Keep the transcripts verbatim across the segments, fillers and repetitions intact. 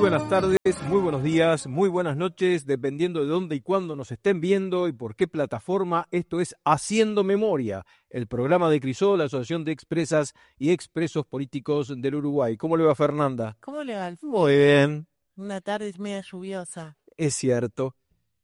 buenas tardes, muy buenos días, muy buenas noches, dependiendo de dónde y cuándo nos estén viendo y por qué plataforma. Esto es Haciendo Memoria, el programa de Crisol, la Asociación de Expresas y Expresos Políticos del Uruguay. ¿Cómo le va, Fernanda? ¿Cómo le va, Alfredo? Muy bien. Una tarde media lluviosa. Es cierto.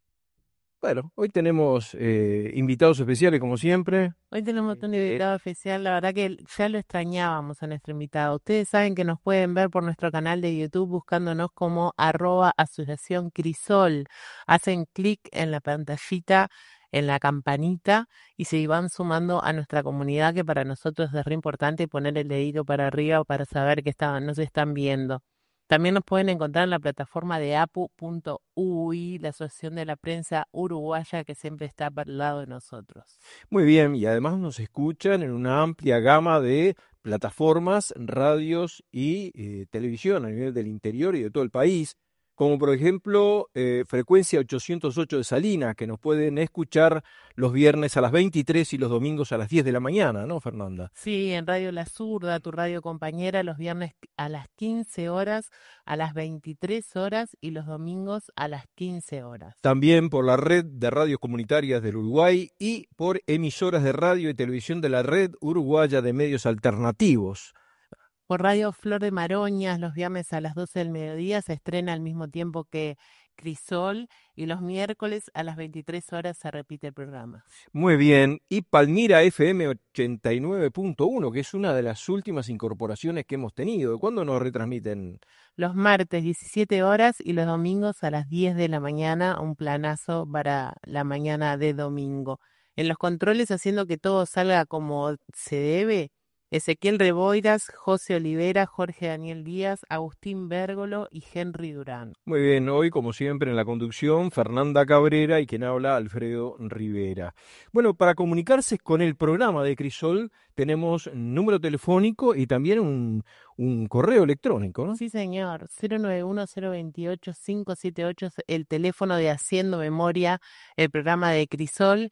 Bueno, hoy tenemos eh, invitados especiales, como siempre. Hoy tenemos un invitado especial, la verdad que ya lo extrañábamos a nuestro invitado. Ustedes saben que nos pueden ver por nuestro canal de YouTube buscándonos como arroba asociación Crisol. Hacen clic en la pantallita, en la campanita y se van sumando a nuestra comunidad, que para nosotros es re importante poner el dedito para arriba para saber que estaban, nos están viendo. También nos pueden encontrar en la plataforma de a p u punto u i, la Asociación de la Prensa Uruguaya, que siempre está al lado de nosotros. Muy bien, y además nos escuchan en una amplia gama de plataformas, radios y eh, televisión a nivel del interior y de todo el país, como por ejemplo eh, Frecuencia ochocientos ocho de Salinas, que nos pueden escuchar los viernes a las veintitrés y los domingos a las diez de la mañana, ¿no, Fernanda? Sí, en Radio La Zurda, tu radio compañera, los viernes a las quince horas, a las veintitrés horas y los domingos a las quince horas. También por la red de radios comunitarias del Uruguay y por emisoras de radio y televisión de la Red Uruguaya de Medios Alternativos. Por Radio Flor de Maroñas, los viernes a las doce del mediodía se estrena al mismo tiempo que Crisol y los miércoles a las veintitrés horas se repite el programa. Muy bien, y Palmira F M ochenta y nueve punto uno, que es una de las últimas incorporaciones que hemos tenido. ¿Cuándo nos retransmiten? Los martes diecisiete horas y los domingos a las diez de la mañana, un planazo para la mañana de domingo. En los controles, haciendo que todo salga como se debe, Ezequiel Reboiras, José Olivera, Jorge Daniel Díaz, Agustín Bérgolo y Henry Durán. Muy bien, hoy como siempre en la conducción Fernanda Cabrera y quien habla Alfredo Rivera. Bueno, para comunicarse con el programa de Crisol tenemos número telefónico y también un, un correo electrónico, ¿no? Sí, señor, cero nueve uno cero veintiocho cinco siete ocho es el teléfono de Haciendo Memoria, el programa de Crisol,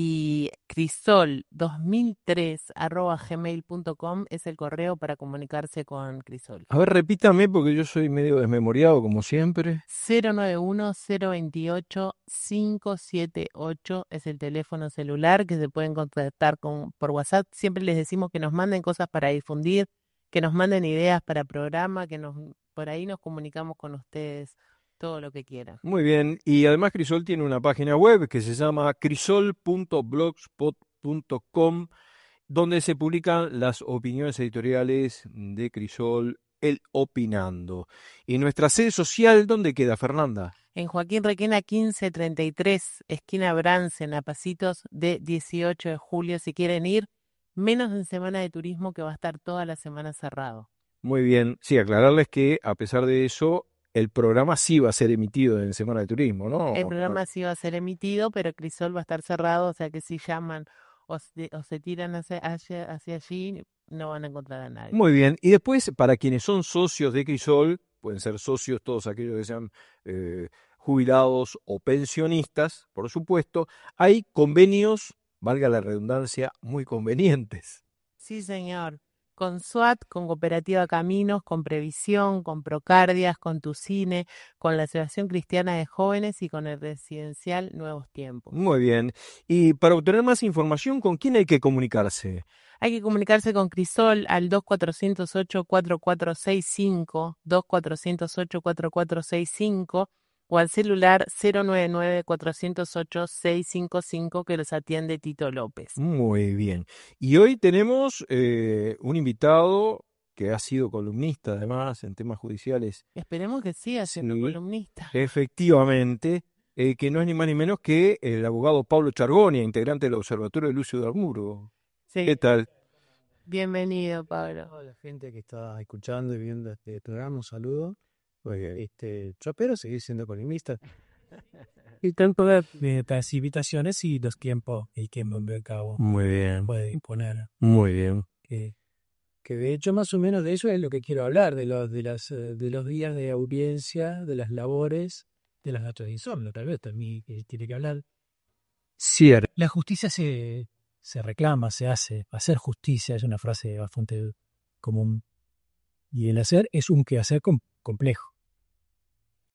y crisol dos mil tres arroba gmail punto com es el correo para comunicarse con Crisol. A ver, repítame porque yo soy medio desmemoriado como siempre. cero nueve uno cero veintiocho cinco siete ocho es el teléfono celular que se pueden contactar con, por WhatsApp. Siempre les decimos que nos manden cosas para difundir, que nos manden ideas para programa, que nos por ahí nos comunicamos con ustedes, todo lo que quieran. Muy bien, y además Crisol tiene una página web que se llama crisol punto blogspot punto com, donde se publican las opiniones editoriales de Crisol, el Opinando. Y nuestra sede social, ¿dónde queda, Fernanda? En Joaquín Requena quince treinta y tres, esquina Bransen, a pasitos de dieciocho de julio, si quieren ir, menos en Semana de Turismo, que va a estar toda la semana cerrado. Muy bien, sí, aclararles que a pesar de eso, el programa sí va a ser emitido en Semana de Turismo, ¿no? El programa sí va a ser emitido, pero Crisol va a estar cerrado, o sea que si llaman o se, o se tiran hacia, hacia, hacia allí, no van a encontrar a nadie. Muy bien, y después, para quienes son socios de Crisol, pueden ser socios todos aquellos que sean eh, jubilados o pensionistas, por supuesto, hay convenios, valga la redundancia, muy convenientes. Sí, señor. Con SWAT, con Cooperativa Caminos, con Previsión, con Procardias, con Tucine, con la Asociación Cristiana de Jóvenes y con el Residencial Nuevos Tiempos. Muy bien. Y para obtener más información, ¿con quién hay que comunicarse? Hay que comunicarse con Crisol al dos cuatro cero ocho cuatro cuatro seis cinco, dos cuatro cero ocho cuatro cuatro seis cinco, o al celular cero nueve nueve cuatro cero ocho seis cinco cinco, que los atiende Tito López. Muy bien. Y hoy tenemos eh, un invitado que ha sido columnista además en temas judiciales. Esperemos que siga siendo Sí, columnista. efectivamente, eh, que no es ni más ni menos que el abogado Pablo Chargonia, integrante del Observatorio de Lucio de Armuro. Sí. ¿Qué tal? Bienvenido, Pablo. A la gente que está escuchando y viendo este programa, un saludo. Porque, este, yo espero seguir siendo columnista. Y tanto de de las invitaciones y los tiempos el que me cabo Muy bien, puede imponer. muy bien. Que, que de hecho más o menos de eso es lo que quiero hablar, de los, de las, eh, de los días de audiencia, de las labores. De las datos de insomnio, tal vez también que tiene que hablar. Cierto. La justicia se, se reclama, se hace. Hacer justicia es una frase bastante común. Y el hacer es un quehacer com- complejo.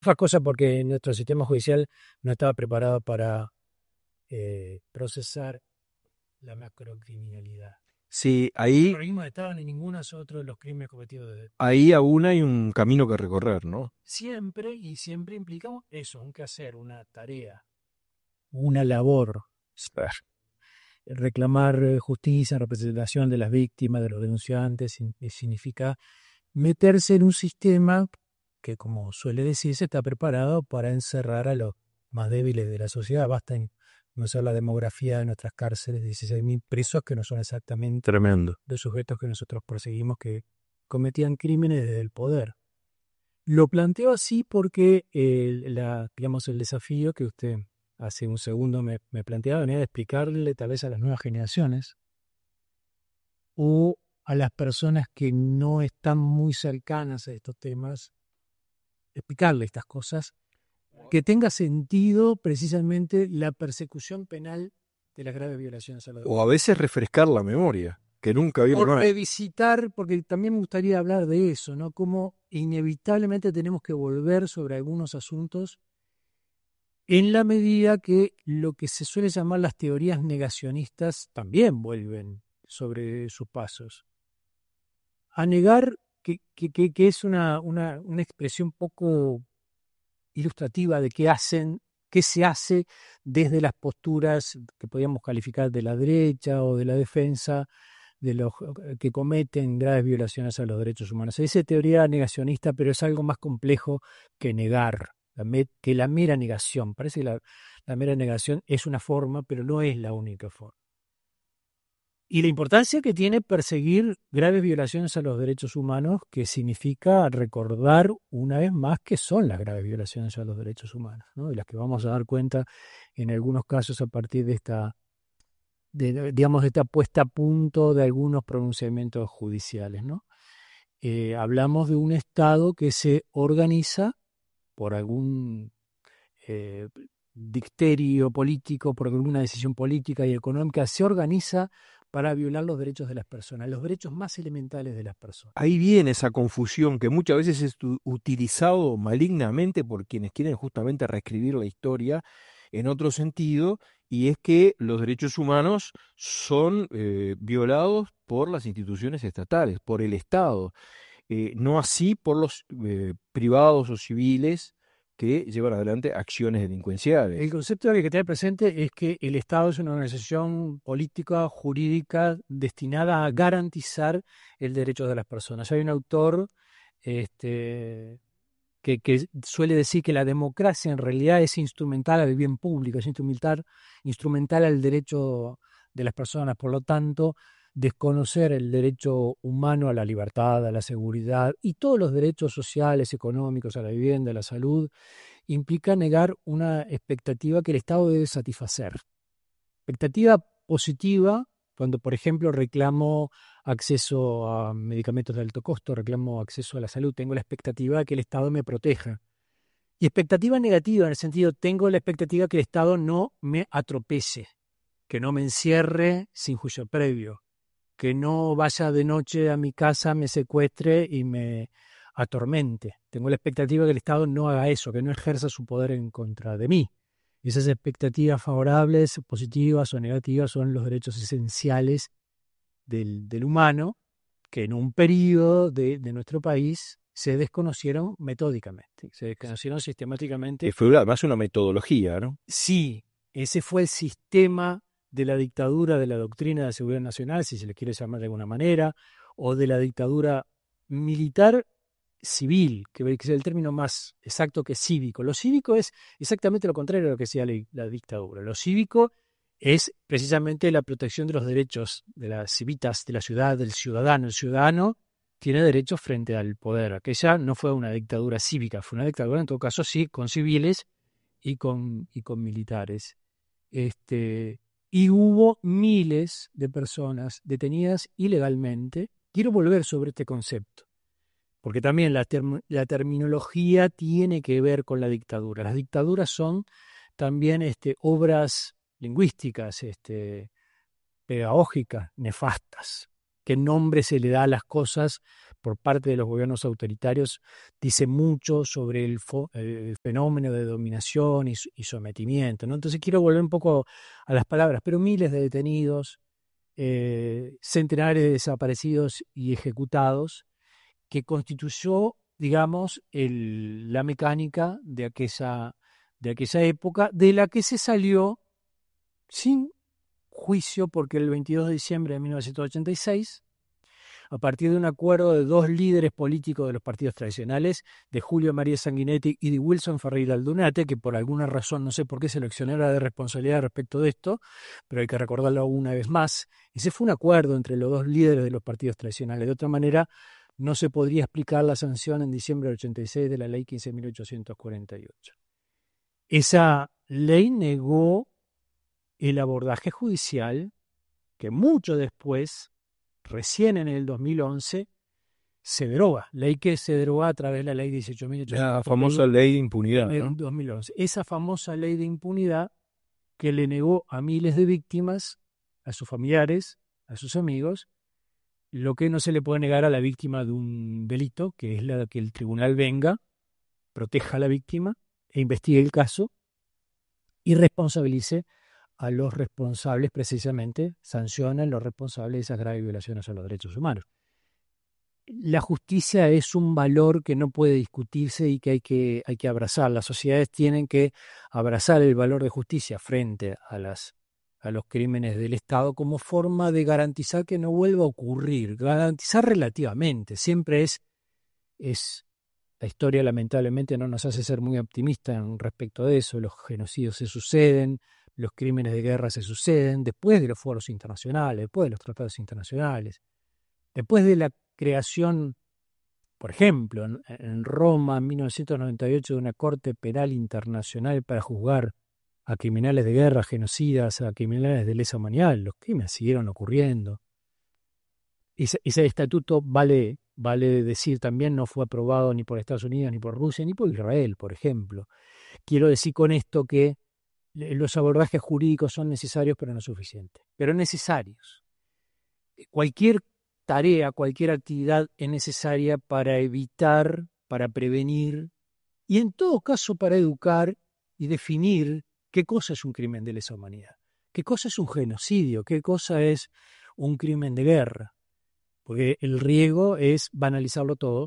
Otra cosa porque nuestro sistema judicial no estaba preparado para eh, procesar la macrocriminalidad. Sí, Los ahí, terrorismos estaban en ninguno otro de los crímenes cometidos desde ahí aún hay un camino que recorrer, ¿no? siempre y siempre implicamos eso, un quehacer, una tarea, una labor. Reclamar eh, justicia, representación de las víctimas, de los denunciantes, sin- eh, significa meterse en un sistema que, como suele decirse, está preparado para encerrar a los más débiles de la sociedad. Basta en conocer la demografía de nuestras cárceles, dieciséis mil presos que no son exactamente Tremendo. los sujetos que nosotros perseguimos que cometían crímenes desde el poder. Lo planteo así porque el, la, digamos, el desafío que usted hace un segundo me, me planteaba venía de explicarle tal vez a las nuevas generaciones o a las personas que no están muy cercanas a estos temas, explicarle estas cosas, que tenga sentido precisamente la persecución penal de las graves violaciones a los derechos. O a veces refrescar la memoria, que nunca había... O no, revisitar, porque también me gustaría hablar de eso, ¿no? Cómo inevitablemente tenemos que volver sobre algunos asuntos en la medida que lo que se suele llamar las teorías negacionistas también vuelven sobre sus pasos. A negar, que, que, que, que es una, una, una expresión poco ilustrativa de qué hacen, qué se hace desde las posturas que podríamos calificar de la derecha o de la defensa de los que cometen graves violaciones a los derechos humanos. Se dice teoría negacionista, pero es algo más complejo que negar, la me, que la mera negación. Parece que la, la mera negación es una forma, pero no es la única forma. Y la importancia que tiene perseguir graves violaciones a los derechos humanos, que significa recordar una vez más que son las graves violaciones a los derechos humanos, ¿no? De las que vamos a dar cuenta en algunos casos a partir de esta, de, digamos, de esta puesta a punto de algunos pronunciamientos judiciales, ¿no? Eh, hablamos de un Estado que se organiza por algún eh, dicterio político, por alguna decisión política y económica, se organiza para violar los derechos de las personas, los derechos más elementales de las personas. Ahí viene esa confusión que muchas veces es tu- utilizado malignamente por quienes quieren justamente reescribir la historia en otro sentido, y es que los derechos humanos son eh, violados por las instituciones estatales, por el Estado, eh, no así por los eh, privados o civiles que llevan adelante acciones delincuenciales. El concepto que hay que tener presente es que el Estado es una organización política, jurídica, destinada a garantizar el derecho de las personas. Hay un autor este, que, que suele decir que la democracia en realidad es instrumental al bien público, es instrumental, instrumental al derecho de las personas. Por lo tanto, desconocer el derecho humano a la libertad, a la seguridad y todos los derechos sociales, económicos, a la vivienda, a la salud, implica negar una expectativa que el Estado debe satisfacer. Expectativa positiva, cuando por ejemplo reclamo acceso a medicamentos de alto costo, reclamo acceso a la salud, tengo la expectativa de que el Estado me proteja. Y expectativa negativa en el sentido, tengo la expectativa que el Estado no me atropelle, que no me encierre sin juicio previo, que no vaya de noche a mi casa, me secuestre y me atormente. Tengo la expectativa que el Estado no haga eso, que no ejerza su poder en contra de mí. Esas expectativas favorables, positivas o negativas son los derechos esenciales del, del humano que en un periodo de, de nuestro país se desconocieron metódicamente, se desconocieron sistemáticamente. Que fue además una metodología, ¿no? Sí, ese fue el sistema de la dictadura de la doctrina de seguridad nacional, si se le quiere llamar de alguna manera, o de la dictadura militar civil, que es el término más exacto que cívico. Lo cívico es exactamente lo contrario a lo que decía la, la dictadura. Lo cívico es precisamente la protección de los derechos de las civitas, de la ciudad, del ciudadano. El ciudadano tiene derechos frente al poder. Aquella no fue una dictadura cívica, fue una dictadura en todo caso sí con civiles y con, y con militares. Este, y hubo miles de personas detenidas ilegalmente. Quiero volver sobre este concepto, porque también la, term la terminología tiene que ver con la dictadura. Las dictaduras son también este, obras lingüísticas, este, pedagógicas, nefastas. ¿Qué nombre se le da a las cosas por parte de los gobiernos autoritarios dice mucho sobre el, fo, el fenómeno de dominación y, y sometimiento, ¿no? Entonces quiero volver un poco a las palabras, pero miles de detenidos, eh, centenares de desaparecidos y ejecutados, que constituyó, digamos, el, la mecánica de aquella, de aquella época, de la que se salió sin juicio, porque el veintidós de diciembre de mil novecientos ochenta y seis, a partir de un acuerdo de dos líderes políticos de los partidos tradicionales, de Julio María Sanguinetti y de Wilson Ferreira Aldunate, que por alguna razón, no sé por qué se le exonera de responsabilidad respecto de esto, pero hay que recordarlo una vez más, ese fue un acuerdo entre los dos líderes de los partidos tradicionales. De otra manera, no se podría explicar la sanción en diciembre del ochenta y seis de la ley quince mil ochocientos cuarenta y ocho. Esa ley negó el abordaje judicial que mucho después, recién en el dos mil once, se deroga. Ley que se deroga a través de la ley dieciocho mil ochocientos. La famosa ley de impunidad, ¿no? En dos mil once. Esa famosa ley de impunidad que le negó a miles de víctimas, a sus familiares, a sus amigos, lo que no se le puede negar a la víctima de un delito, que es la que el tribunal venga, proteja a la víctima e investigue el caso y responsabilice a los responsables, precisamente, sancionan a los responsables de esas graves violaciones a los derechos humanos. La justicia es un valor que no puede discutirse y que hay que, hay que abrazar. Las sociedades tienen que abrazar el valor de justicia frente a, las, a los crímenes del Estado como forma de garantizar que no vuelva a ocurrir. Garantizar relativamente. Siempre es, es la historia lamentablemente no nos hace ser muy optimistas en respecto de eso. Los genocidios se suceden, los crímenes de guerra se suceden después de los foros internacionales, después de los tratados internacionales, después de la creación, por ejemplo, en, en Roma en mil novecientos noventa y ocho de una Corte Penal Internacional para juzgar a criminales de guerra, genocidas, a criminales de lesa humanidad. Los crímenes siguieron ocurriendo. Ese, ese estatuto, vale, vale decir también, no fue aprobado ni por Estados Unidos, ni por Rusia, ni por Israel, por ejemplo. Quiero decir con esto que los abordajes jurídicos son necesarios, pero no suficientes. Pero necesarios. Cualquier tarea, cualquier actividad es necesaria para evitar, para prevenir y en todo caso para educar y definir qué cosa es un crimen de lesa humanidad, qué cosa es un genocidio, qué cosa es un crimen de guerra. Porque el riesgo es banalizarlo todo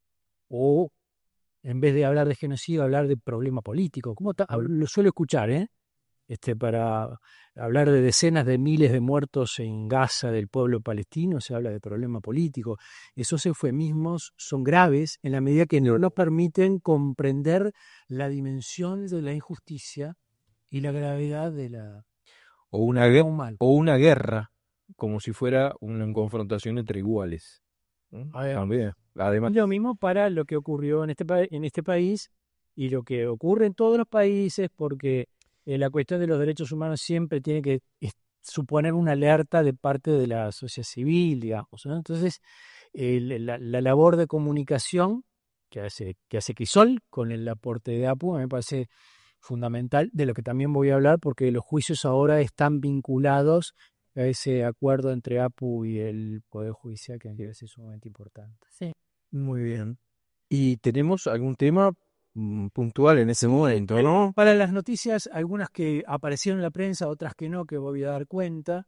o, en vez de hablar de genocidio, hablar de problema político. Como lo suelo escuchar, ¿eh? Este, para hablar de decenas de miles de muertos en Gaza del pueblo palestino, se habla de problema político. Esos eufemismos son graves en la medida que no nos permiten comprender la dimensión de la injusticia y la gravedad de la o una, guerra, o una guerra, como si fuera una confrontación entre iguales. ¿Mm? También, además. Lo mismo para lo que ocurrió en este, en este país y lo que ocurre en todos los países, porque Eh, la cuestión de los derechos humanos siempre tiene que es, suponer una alerta de parte de la sociedad civil, digamos, ¿no? Entonces, eh, la, la labor de comunicación que hace, que hace Crisol con el aporte de APU me parece fundamental, de lo que también voy a hablar, porque los juicios ahora están vinculados a ese acuerdo entre APU y el Poder Judicial, que me parece sumamente importante. Sí. Muy bien. ¿Y tenemos algún tema puntual en ese momento, no? Para las noticias, algunas que aparecieron en la prensa, otras que no, que voy a dar cuenta.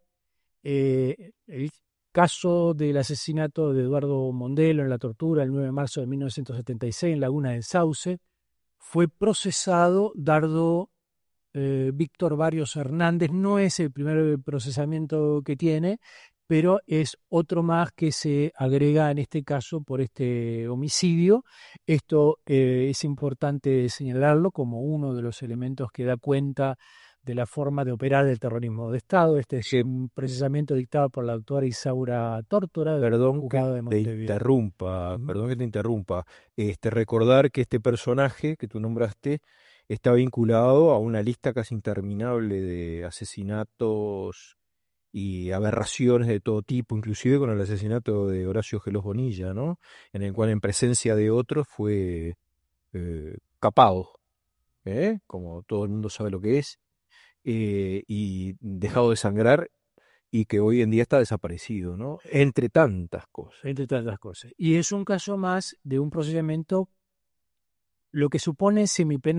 Eh, el caso del asesinato de Eduardo Mondelo en la tortura el nueve de marzo de mil novecientos setenta y seis en Laguna del Sauce, fue procesado Dardo eh, Víctor Barrios Hernández. No es el primer procesamiento que tiene, pero es otro más que se agrega en este caso por este homicidio. Esto eh, es importante señalarlo como uno de los elementos que da cuenta de la forma de operar del terrorismo de Estado. Este es un procesamiento dictado por la doctora Isaura Tórtora, perdón juzgado de que te interrumpa, uh-huh. perdón que te interrumpa. Este, recordar que este personaje que tú nombraste está vinculado a una lista casi interminable de asesinatos y aberraciones de todo tipo, inclusive con el asesinato de Horacio Gelós Bonilla, ¿no? En el cual en presencia de otros fue eh, capado, ¿eh? Como todo el mundo sabe lo que es, eh, y dejado de sangrar y que hoy en día está desaparecido, ¿no? Entre tantas cosas. Entre tantas cosas. Y es un caso más de un procesamiento, lo que supone semipena